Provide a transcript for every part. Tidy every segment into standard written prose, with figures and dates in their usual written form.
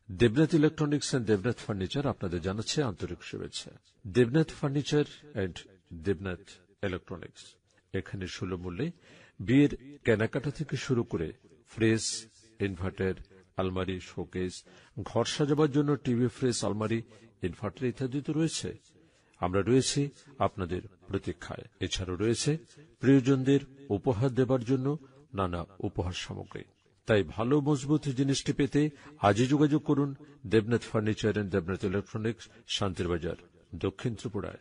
Debnath electronics and Debnath furniture আপনাদের জানাচ্ছে আন্তরিক শুভেচ্ছা। Debnath furniture and Debnath electronics এখানে সুলভ মূল্যে বিয়ের কেনাকাটা থেকে শুরু করে ফ্রিজ, ইনভার্টার, আলমারি, শোকেস, ঘর সাজাবার জন্য টিভি, ফ্রিজ, আলমারি, ইনভার্টার ইত্যাদি তো রয়েছে। আমরা রয়েছি আপনাদের প্রতীক্ষায়। এছাড়াও রয়েছে প্রিয়জনদের উপহার দেবার জন্য নানা উপহার সামগ্রী। তাই ভালো মজবুত জিনিসটি পেতে আজই যোগাযোগ করুন Debnath furniture and Debnath electronics, শান্তির বাজার, দক্ষিণ ত্রিপুরায়।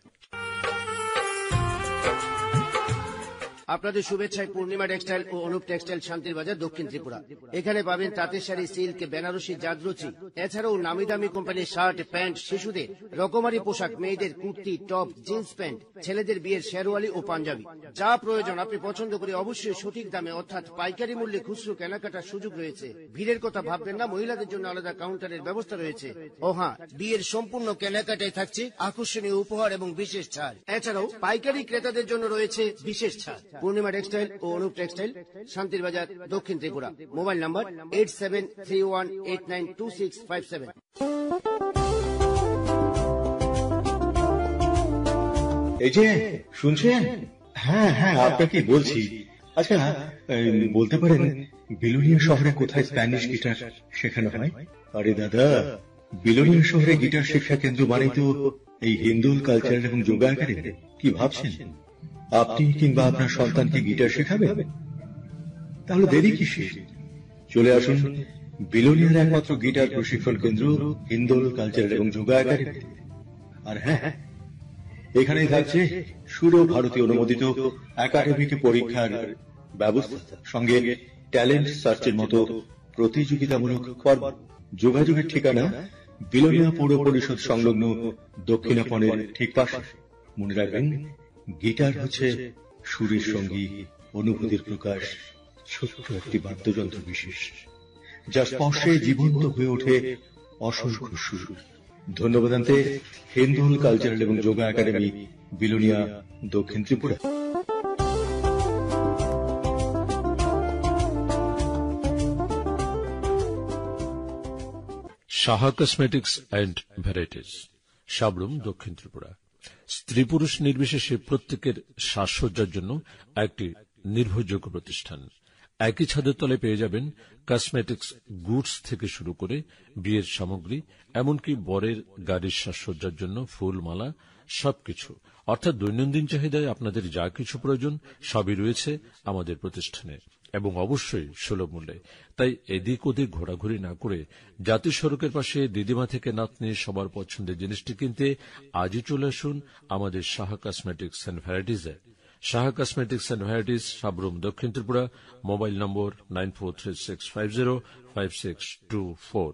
আপনাদের শুভেচ্ছায় পূর্ণিমা টেক্সটাইল ও অনুপ টেক্সটাইল, শান্তির বাজার, দক্ষিণ ত্রিপুরা। এখানে পাবেন তাঁতের শাড়ি, সিল্ক, বেনারসি, জাদরুচি, এছাড়াও নামি দামি কোম্পানির শার্ট, প্যান্ট, শিশুদের রকমারি পোশাক, মেয়েদের কুর্তি, টপ, জিন্স প্যান্ট, ছেলেদের বিয়ের শেরওয়ালি ও পাঞ্জাবি, যা প্রয়োজন আপনি পছন্দ করে অবশ্যই সঠিক দামে অর্থাৎ পাইকারি মূল্যে খুচরো কেনাকাটার সুযোগ রয়েছে। ভিড়ের কথা ভাববেন না, মহিলাদের জন্য আলাদা কাউন্টারের ব্যবস্থা রয়েছে। ও হ্যাঁ, বিয়ের সম্পূর্ণ কেনাকাটায় থাকছে আকর্ষণীয় উপহার এবং বিশেষ ছাড়। এছাড়াও পাইকারি ক্রেতাদের জন্য রয়েছে বিশেষ ছাড়। পূর্ণিমা টেক্সটাইল ও অনুপ টেক্সটাইল, শান্তির বাজার, দক্ষিণ ত্রিপুরা। Mobile number 8731892657। এই যে শুনছেন? হ্যাঁ হ্যাঁ, আপনাকে বলছি। আচ্ছা, বলতে পারেন বিলোনিয়া শহরে কোথায় স্প্যানিশ গিটার শেখানো হয়? আরে দাদা, বিলোনিয়া শহরে গিটার শিক্ষা কেন্দ্র মানে তো এই হিন্দুল কালচার এবং যোগা একাডেমি। কি ভাবছেন? আপনি কিংবা আপনার সন্তানকে গিটার শেখাবেন? তাহলে দেরি কিসের? চলে আসুন বিলোনিয়ার একমাত্র গিটার প্রশিক্ষণ কেন্দ্র হিন্দুল কালচার এবং যোগা একাডেমি। আর হ্যাঁ, এখানেই থাকছে সুরো ভারতীয় অনুমোদিত একাডেমিক পরীক্ষার ব্যবস্থা, সঙ্গে ট্যালেন্ট সার্চের মতো প্রতিযোগিতামূলক পর্ব। যোগাযোগের ঠিকানা বিলোনিয়া পৌর পরিষদ সংলগ্ন দক্ষিণাপনের ঠিক পাশে। মনে রাখবেন, গিটার হচ্ছে সুরের সঙ্গী, অনুভূতির প্রকাশ, ছোট্ট একটি বাদ্যযন্ত্র বিশেষ, যা স্পর্শে জীবন্ত হয়ে ওঠে অসংখ্য সুর। ধন্যবাদ জানাতে হিন্দুল কালচারাল এবং যোগা একাডেমি, বিলোনিয়া, দক্ষিণ Tripura. Saha cosmetics and varieties, Sabroom, দক্ষিণ ত্রিপুরা। স্ত্রী পুরুষ নির্বিশেষে প্রত্যেকের সাজসজ্জার জন্য একটি নির্ভরযোগ্য প্রতিষ্ঠান। একই ছাদের তলে পেয়ে যাবেন কসমেটিক্স গুডস থেকে শুরু করে বিয়ের সামগ্রী, এমনকি বরের গাড়ির সাজসজ্জার জন্য ফুল, মালা, সবকিছু। অর্থাৎ দৈনন্দিন চাহিদায় আপনাদের যা কিছু প্রয়োজন সবই রয়েছে আমাদের প্রতিষ্ঠানে, এবং অবশ্যই সুলভ মূল্যে। তাই এদিক ওদিক ঘোরাঘুরি না করে জাতীয় সড়কের পাশে দিদিমা থেকে নাতনি সবার পছন্দের জিনিসটি কিনতে আজই চলে আসুন আমাদের Saha cosmetics and ভ্যারাইটিসে। Saha cosmetics and varieties, Sabroom, দক্ষিণ ত্রিপুরা। মোবাইল নম্বর 9436505624।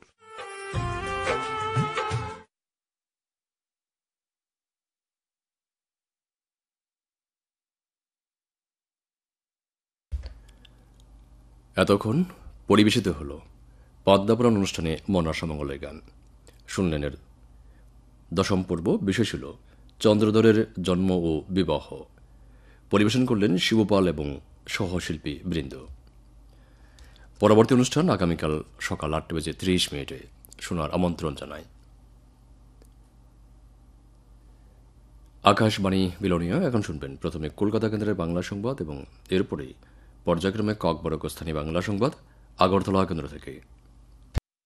এতক্ষণ পরিবেশিত হল পদ্মাপুরাণ অনুষ্ঠানে মনসামঙ্গলের গান। শুনলেন এর দশম পর্ব। বিষয় ছিল চন্দ্রধরের জন্ম ও বিবাহ। পরিবেশন করলেন শিবপাল এবং সহশিল্পী বৃন্দ। পরবর্তী অনুষ্ঠান আগামীকাল সকাল 8:30 শোনার আমন্ত্রণ জানাই। আকাশবাণী বিলোনিয়া। এখন শুনবেন প্রথমে কলকাতা কেন্দ্রের বাংলা সংবাদ এবং এরপরেই পর্যায়ক্রমে ককবরক স্থানীয় বাংলা সংবাদ আগরতলা কেন্দ্র থেকে।